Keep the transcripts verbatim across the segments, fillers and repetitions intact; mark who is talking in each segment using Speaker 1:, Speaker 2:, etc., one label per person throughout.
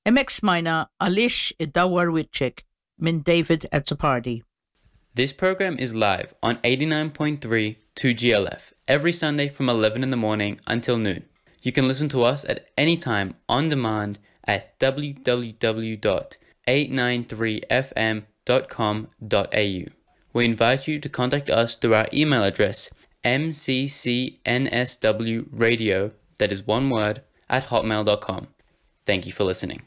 Speaker 1: Hemmhekk smajna Għaliex iddawwar wiċċek minn David Azzopardi.
Speaker 2: This program is live on eighty-nine point three two G L F every Sunday from eleven in the morning until noon. You can listen to us at any time on demand at w w w dot eight nine three f m dot com dot a u. We invite you to contact us through our email address m c c n s w radio, that is one word, at hotmail dot com. Thank you for listening.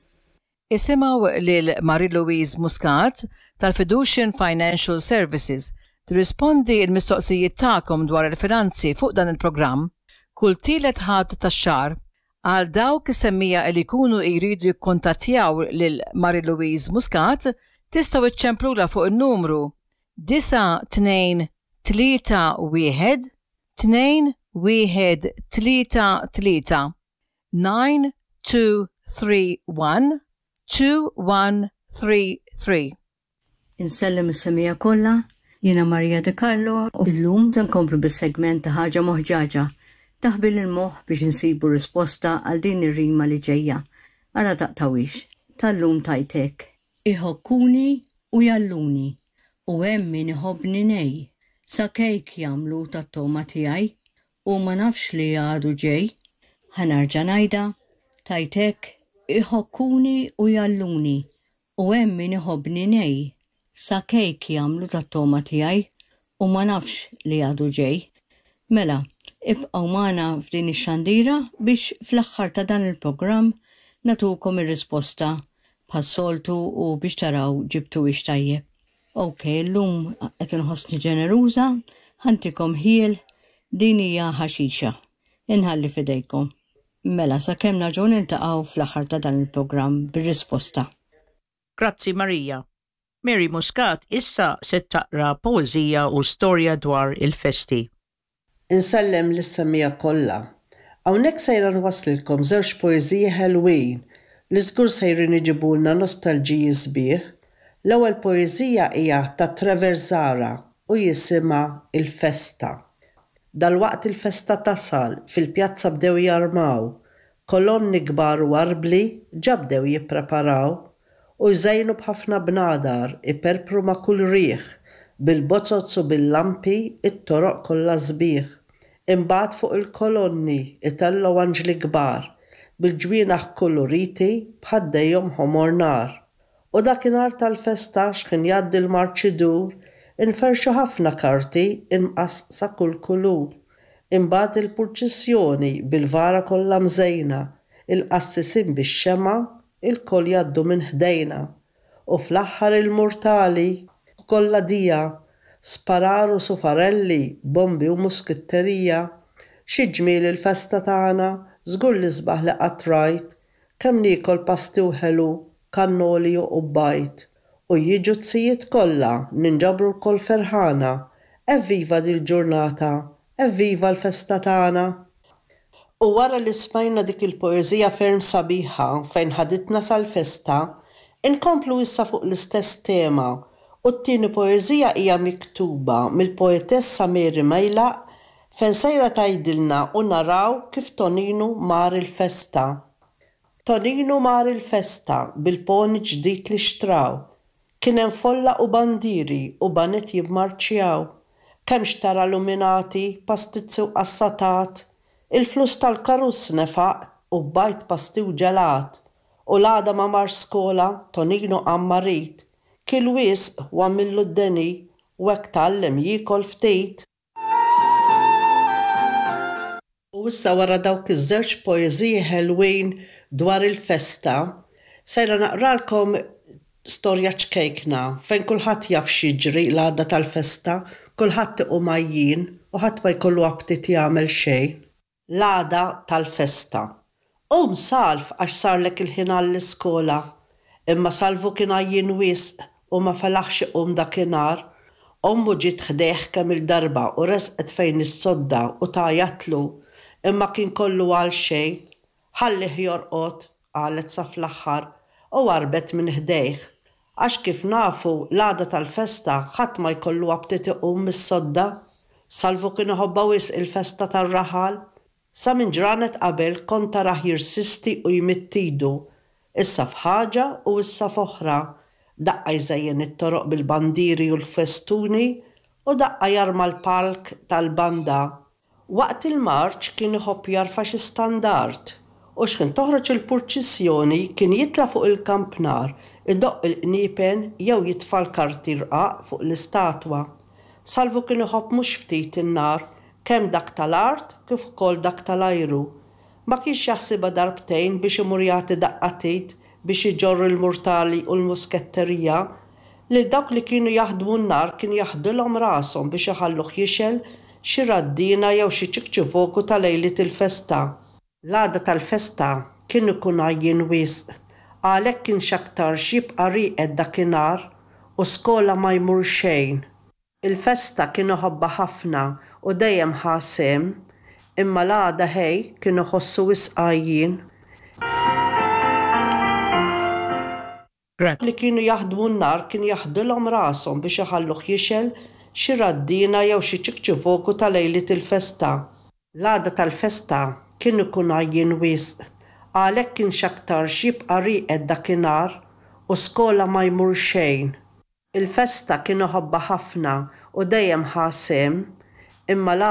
Speaker 3: Isimaw lil Marie-Louise Muscat tal-Fiducian Financial Services tirrispondi l-mistoqsijiet tagħkom dwar il-finanzi fuq dan il-programm kull tielet ħadd tax-xahar għal dawk is-semmija li jkunu jridu jikkuntattjaw lil Marie-Louise Muscat tistgħu iċċemplula fuq in-numru disa' tnejn tlieta wieħed tnejn wieħed tlieta tlieta nine two three one two one three three.
Speaker 4: Insellem is-semija kollha, jiena Maria De Carlo u llum se nkomplu bis-segment ta' ħaġa moħġaġa taħbil il-moħħ biex insibu risposta għal din ir-rima li ġejja. Ara taqtawix, tal-lum tajtek. Iħokkuni u jalluni u hemm min iħobbni nej. Sa kejk jagħmlu tat-toma tiegħi u ma nafx li għadu ġej. Ħanarġa' ngħidha tajtek iħokkuni u jalluni u hemm min iħobbni nej. Sa kejk jagħmlu tat-toma tiegħi u ma nafx li għadu ġej. Mela, ibqgħu magħna f'din ix-xandira biex fl-aħħar ta' dan il-programm natukom ir-risposta bħas-soltu u biex taraw ġibtu ix tajjeb. Okay, llum qed inħossni ġeneruża, ħantikom ħiel din hija ħaxixa. Inħalli fidejkom. Mela, sakemm narġgħu niltaqgħu fl-aħħar ta' dan il-programm bir-risposta.
Speaker 1: Grazzi Marija. Mary Muscat issa se taqra poeżija u storja dwar il-festi.
Speaker 5: Insellem lis-semmija kollha. Hawnhekk sejra nwaslilkom żewġ poeżiji ħelwin li żgur sejrin iġibulna nostalġiji sbieħ. L-ewwel poeżija hija ta' Trevor Zara u jisimha Il-Festa. Dalwaqt il-festa tasal fil-pjazza bdew jarmaw, kolonni kbar u arbli ġabdew jippreparaw u jżejnu b'ħafna bnadar iperpru ma' kull riħ, bil-bozzozz u bil-lampi it-toroq kollha sbieħ. Imbagħad fuq il-kolonni itellgħu anġli kbar, bil-ġwienaħ koloriti bħaddejhom ħomor nar. U dakinhar tal-festa x'kien jgħaddi l-marċidur inferxu ħafna karti inqas sa kull kulur. Imbagħad il-purċissjoni bil-vara kollha mżejna, il-qassisin bix-xema, il-koll jgħaddu minn ħdejna. U fl-aħħar il-murtali kollha dija, spararu sufarelli, bombi u muskitterija. Xi ġmiel il-festa tagħna, żgur li sbaħ li qatt rajt, kemm niekol pasti u ħelu, kannoli u qubbajt. U jiġu t-sijiet kollha ninġabru l-koll ferħana, evviva dil-ġurnata, evviva l-festa tagħna. U wara li smajna dik il-poeżija ferm sabiħa fejn ħaditna sal-festa, inkomplu issa fuq l-istess tema u t-tieni poeżija hija miktuba mill-poetessa Mary Mejlaq fejn sejra tgħidilna u naraw kif Toninu mar il-festa. Toninu mar il-festa bil-poni ġdid li xtraw. Kien hemm folla u bandiri u banet jimmarċjaw. Kemm xtara luminati, pastizzi u qassatat, il-flus tal-karuss nefaq u bajt pasti u ġelat. U l-għada ma mar skola, Toninu għammarit, kien wisq u għamillu d-deni u hekk tallem jikol ftit. U issa wara dawk iż-żewġ poeżiji ħelwin dwar il-festa, sejra naqralkom storja ċkejkna fejn kulħadd jaf x'jiġri l-għadda tal-festa, kulħadd iqum għajjin u ħadd ma jkollu aptit jagħmel xejn. L-għada tal-festa. Qum salf għax sarlek il-ħin għall-iskola, imma salvu kien għajjin wisq u ma felaħx iqum dakinhar. Ommu ġiet ħdeħ kemm il-darba u resqet fejn is-sodda u tajatlu, imma kien kollu għal xejn. Ħallih jorqod, qalet sa fl-aħħar, u warbet minn ħdejh. Għax kif nafu l-għada tal-festa ħadd ma jkollu aptit iqum mis-sodda, salvu kien iħobba wisq il-festa tar-raħal. Sa minn ġranet qabel kont taraħ jirsisti u jmittidu, Issa f'ħaġa u issa f'oħra, daqqa jżejjen it-toroq bil-bandiri u l-festuni u daqqa jarma l-palk tal-banda. Waqt il-marċ kien iħobb jarfa xi standard u x'kien toħroġ il-purċissjoni kien jitla fuq il-kampnar, idoq il-qniepen jew jitfa' l-karti rqaq fuq l-istatwa. Salvu kien iħobb mhux ftit in-nar, kemm dak tal-art kif ukoll dak tal-ajru. Ma kienx jaħsibha darbtejn biex imur jagħti daqqatit biex iġorru l-murtali u l-musketterija li dawk li kienu jaħdmu n-nar kien jaħdulhom rashom biex iħalluh jixel xi raddina jew xi ċikċivoku ta' lejlit il-festa. L-għada tal-festa kien ikun għajjin wisq, għalhekk kien x'aktar x'jibqa' rieqed dakinhar u skola ma jmur xejn. Il-festa kienu ħobba ħafna u dejjem ħasem, imma l-għada ħej kienu ħossu wisqajjin. Li kienu jaħdmu n-nar kien jaħdulhom rashom biex iħalluh jixel xi raddina jew xi ċikċivoku ta' lejlit il-festa. L-għada tal-festa kien ikun għajjin wisq, għalhekk kien x'aktar x'jibqa' rieqed dakinhar u skola ma jmur xejn. Il-festa kienu ħobba ħafna u dejjem ħasem, imma l